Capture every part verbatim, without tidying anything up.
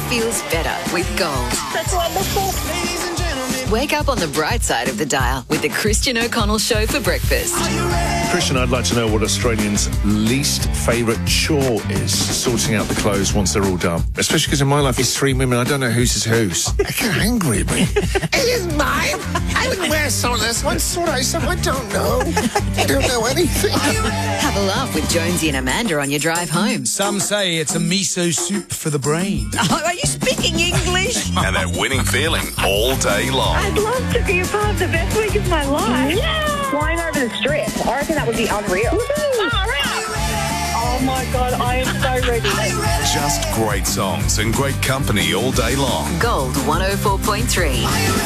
feels better with Gold. That's wonderful. Wake up on the bright side of the dial with the Christian O'Connell Show for breakfast. Christian, I'd like to know what Australians' least favourite chore is, sorting out the clothes once they're all done. Especially because in my life, it's three women. I don't know whose is whose. They get angry at me. It is mine. I would wear some of this one, sort of some. I don't know. I don't know anything. Have a laugh with Jonesy and Amanda on your drive home. Some say it's a miso soup for the brain. Oh, are you speaking English? And that winning feeling all day long. I'd love to be a part of the best week of my life. Yeah. Flying over the strip. I reckon that would be unreal. Oh, my God. I am so ready. Just great songs and great company all day long. Gold one oh four point three.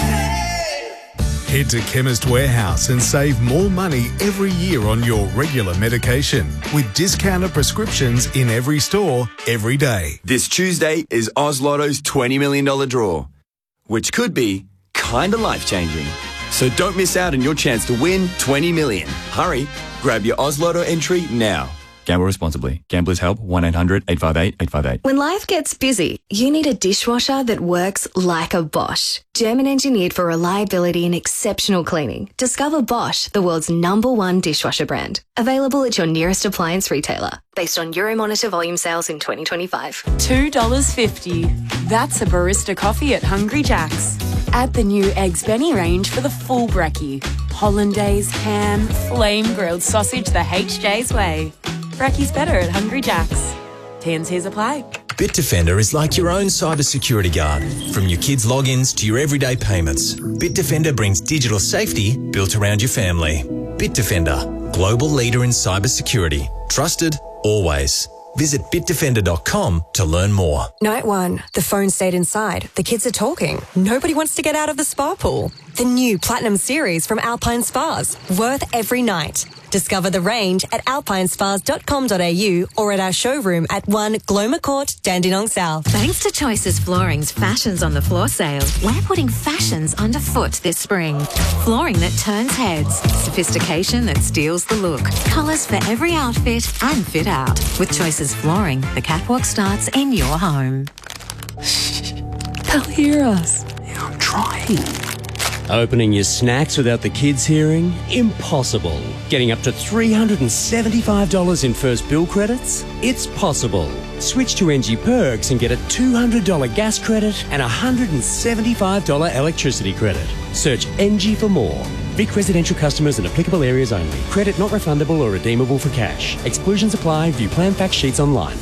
Head to Chemist Warehouse and save more money every year on your regular medication with discounted prescriptions in every store, every day. This Tuesday is Oz Lotto's twenty million dollars draw, which could be kinda life-changing. So don't miss out on your chance to win twenty million dollars. Hurry, grab your Oz Lotto entry now. Gamble responsibly. Gamblers help one eight hundred eight five eight eight five eight. When life gets busy, you need a dishwasher that works like a Bosch. German engineered for reliability and exceptional cleaning. Discover Bosch, the world's number one dishwasher brand. Available at your nearest appliance retailer. Based on Euromonitor volume sales in twenty twenty-five. two dollars fifty. That's a barista coffee at Hungry Jack's. Add the new Eggs Benny range for the full brekkie. Hollandaise, ham, flame-grilled sausage the H J's way. Brekkie's better at Hungry Jack's. T and C's apply. Bitdefender is like your own cybersecurity guard. From your kids' logins to your everyday payments, Bitdefender brings digital safety built around your family. Bitdefender, global leader in cybersecurity. Trusted, always. Visit bitdefender dot com to learn more. Night one. The phone stayed inside. The kids are talking. Nobody wants to get out of the spa pool. The new Platinum Series from Alpine Spas. Worth every night. Discover the range at alpine spas dot com dot a u or at our showroom at one Gloma Court, Dandenong South. Thanks to Choices Flooring's Fashions on the Floor sale, we're putting fashions underfoot this spring. Flooring that turns heads, sophistication that steals the look, colours for every outfit and fit out. With Choices Flooring, the catwalk starts in your home. They'll hear us. Yeah, I'm trying. Opening your snacks without the kids hearing? Impossible. Getting up to three hundred seventy-five dollars in first bill credits? It's possible. Switch to N G Perks and get a two hundred dollars gas credit and a one hundred seventy-five dollars electricity credit. Search N G for more. Vic residential customers in applicable areas only. Credit not refundable or redeemable for cash. Exclusions apply. View plan fact sheets online.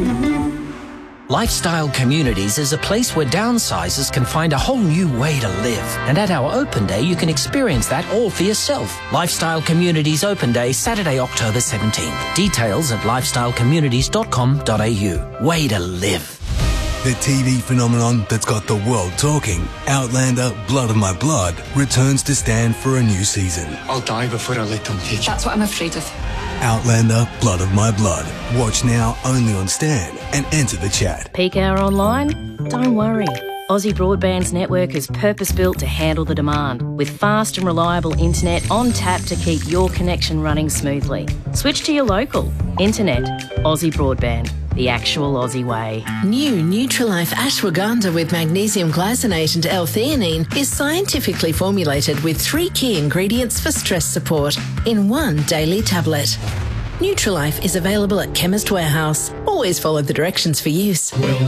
Lifestyle Communities is a place where downsizers can find a whole new way to live. And at our open day, you can experience that all for yourself. Lifestyle Communities Open Day, Saturday, October seventeenth. Details at lifestyle communities dot com dot a u. Way to live. The T V phenomenon that's got the world talking, Outlander Blood of My Blood, returns to stand for a new season. I'll die before I let them take you. That's what I'm afraid of. Outlander Blood of My Blood. Watch now only on Stan and enter the chat. Peak hour online? Don't worry. Aussie Broadband's network is purpose-built to handle the demand, with fast and reliable internet on tap to keep your connection running smoothly. Switch to your local. Internet. Aussie Broadband. The actual Aussie way. New Nutrilife Ashwagandha with magnesium glycinate and L-theanine is scientifically formulated with three key ingredients for stress support in one daily tablet. Nutrilife is available at Chemist Warehouse. Always follow the directions for use.